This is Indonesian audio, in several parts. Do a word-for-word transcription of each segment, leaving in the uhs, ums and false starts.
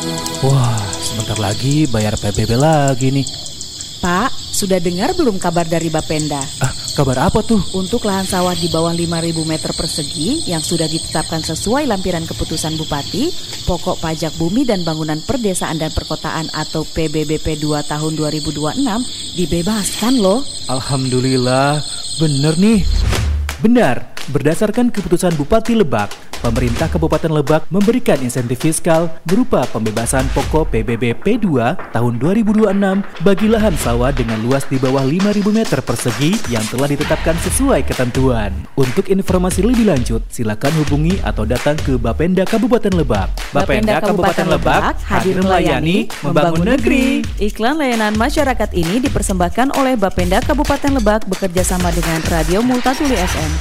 Wah, sebentar lagi bayar P B B lagi nih. Pak, sudah dengar belum kabar dari Bapenda? Ah, kabar apa tuh? Untuk lahan sawah di bawah lima ribu meter persegi yang sudah ditetapkan sesuai lampiran keputusan Bupati, pokok pajak bumi dan bangunan perdesaan dan perkotaan atau P B B P dua tahun dua ribu dua puluh enam dibebaskan loh. Alhamdulillah, bener nih. Benar, berdasarkan keputusan Bupati Lebak, pemerintah Kabupaten Lebak memberikan insentif fiskal berupa pembebasan pokok P B B P dua tahun dua ribu dua puluh enam bagi lahan sawah dengan luas di bawah lima ribu meter persegi yang telah ditetapkan sesuai ketentuan. Untuk informasi lebih lanjut, silakan hubungi atau datang ke Bapenda Kabupaten Lebak. Bapenda Kabupaten Lebak hadir melayani, membangun negeri. Iklan layanan masyarakat ini dipersembahkan oleh Bapenda Kabupaten Lebak bekerjasama dengan Radio Multatuli F M.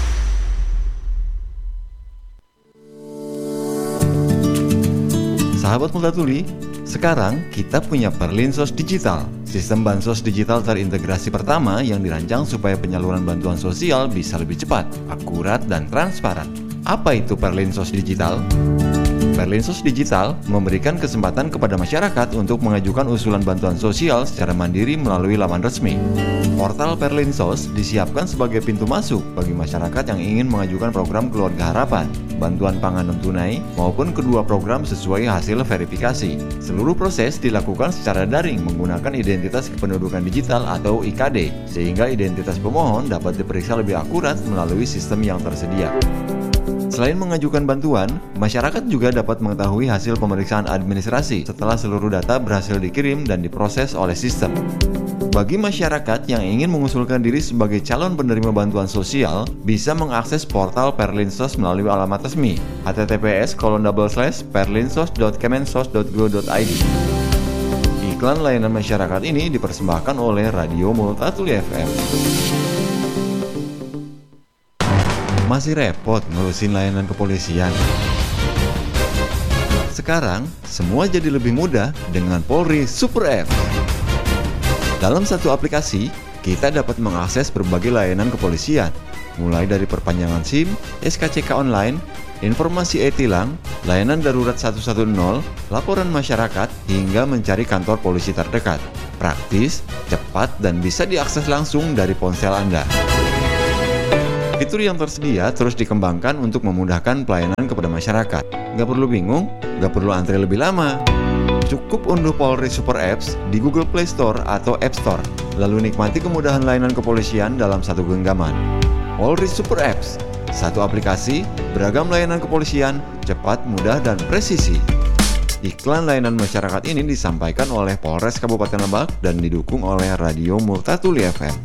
Sahabat Multatuli, sekarang kita punya Perlinsos Digital, sistem bansos digital terintegrasi pertama yang dirancang supaya penyaluran bantuan sosial bisa lebih cepat, akurat, dan transparan. Apa itu Perlinsos Digital? Perlinsos Digital memberikan kesempatan kepada masyarakat untuk mengajukan usulan bantuan sosial secara mandiri melalui laman resmi. Portal Perlinsos disiapkan sebagai pintu masuk bagi masyarakat yang ingin mengajukan program Keluarga Harapan, bantuan pangan non-tunai, maupun kedua program sesuai hasil verifikasi. Seluruh proses dilakukan secara daring menggunakan identitas kependudukan digital atau I K D, sehingga identitas pemohon dapat diperiksa lebih akurat melalui sistem yang tersedia. Selain mengajukan bantuan, masyarakat juga dapat mengetahui hasil pemeriksaan administrasi setelah seluruh data berhasil dikirim dan diproses oleh sistem. Bagi masyarakat yang ingin mengusulkan diri sebagai calon penerima bantuan sosial, bisa mengakses portal Perlinsos melalui alamat resmi h t t p s colon double slash perlinsos dot kemensos dot go dot i d. Iklan layanan masyarakat ini dipersembahkan oleh Radio Multatuli F M. Masih repot ngurusin layanan kepolisian? Sekarang, semua jadi lebih mudah dengan Polri Super App. Dalam satu aplikasi, kita dapat mengakses berbagai layanan kepolisian, mulai dari perpanjangan SIM, S K C K online, informasi e-tilang, layanan darurat satu satu nol, laporan masyarakat, hingga mencari kantor polisi terdekat. Praktis, cepat, dan bisa diakses langsung dari ponsel Anda. Fitur yang tersedia terus dikembangkan untuk memudahkan pelayanan kepada masyarakat. Nggak perlu bingung, nggak perlu antri lebih lama. Cukup unduh Polri Super Apps di Google Play Store atau App Store, lalu nikmati kemudahan layanan kepolisian dalam satu genggaman. Polri Super Apps, satu aplikasi, beragam layanan kepolisian, cepat, mudah, dan presisi. Iklan layanan masyarakat ini disampaikan oleh Polres Kabupaten Lebak dan didukung oleh Radio Multatuli F M.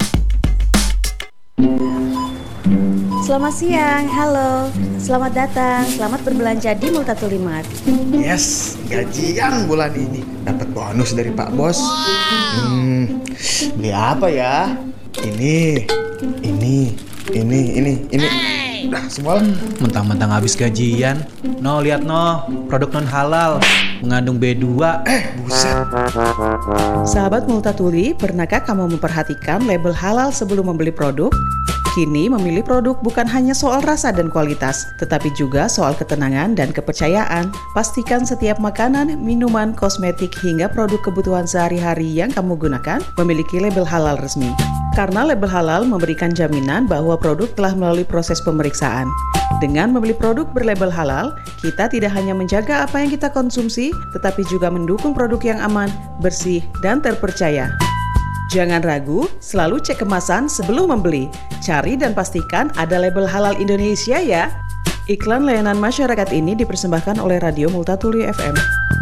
Selamat siang, halo. Selamat datang, selamat berbelanja di Multatuli Mart. Yes, gajian bulan ini. Dapat bonus dari Pak Bos. Hmm, beli apa ya? Ini, ini, ini, ini, ini. Udah semua lah. Mentang-mentang habis gajian. No, lihat no, produk non halal, mengandung B dua. Eh, buset. Sahabat Multatuli, pernahkah kamu memperhatikan label halal sebelum membeli produk? Kini memilih produk bukan hanya soal rasa dan kualitas, tetapi juga soal ketenangan dan kepercayaan. Pastikan setiap makanan, minuman, kosmetik, hingga produk kebutuhan sehari-hari yang kamu gunakan memiliki label halal resmi. Karena label halal memberikan jaminan bahwa produk telah melalui proses pemeriksaan. Dengan membeli produk berlabel halal, kita tidak hanya menjaga apa yang kita konsumsi, tetapi juga mendukung produk yang aman, bersih, dan terpercaya. Jangan ragu, selalu cek kemasan sebelum membeli. Cari dan pastikan ada label halal Indonesia ya. Iklan layanan masyarakat ini dipersembahkan oleh Radio Multatuli F M.